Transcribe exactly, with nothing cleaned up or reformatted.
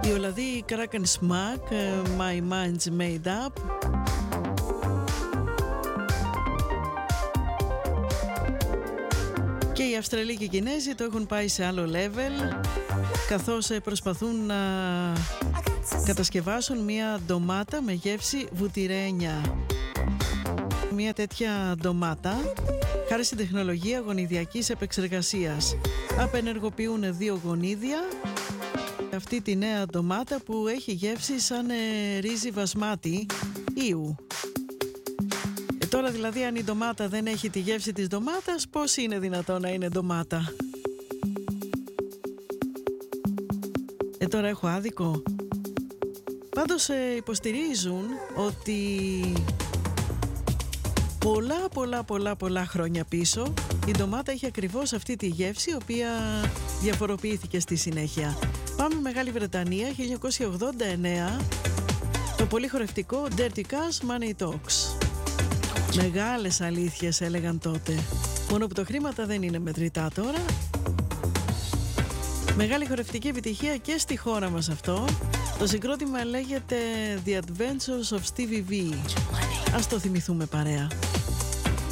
Η Ολλανδή Crack and Smack, My Mind's Made Up. Και οι Αυστραλοί και οι Κινέζοι το έχουν πάει σε άλλο level, καθώς προσπαθούν να κατασκευάσουν μια ντομάτα με γεύση βουτυρένια. Μια τέτοια ντομάτα, χάρη στην τεχνολογία γονιδιακής επεξεργασίας, απενεργοποιούν δύο γονίδια αυτή τη νέα ντομάτα που έχει γεύση σαν ε, ρύζι βασμάτι ήου. Ε, τώρα δηλαδή αν η ντομάτα δεν έχει τη γεύση της ντομάτας, πώς είναι δυνατόν να είναι ντομάτα? Ε, τώρα έχω άδικο? Πάντως ε, υποστηρίζουν ότι πολλά πολλά πολλά πολλά χρόνια πίσω η ντομάτα έχει ακριβώς αυτή τη γεύση, η οποία διαφοροποιήθηκε στη συνέχεια. Πάμε Μεγάλη Βρετανία, χίλια εννιακόσια ογδόντα εννέα, το πολύ χορευτικό Dirty Cash Money Talks. Μεγάλες αλήθειες έλεγαν τότε, μόνο που τα χρήματα δεν είναι μετρητά τώρα. Μεγάλη χορευτική επιτυχία και στη χώρα μας αυτό. Το συγκρότημα λέγεται The Adventures of Stevie V. Ας το θυμηθούμε παρέα.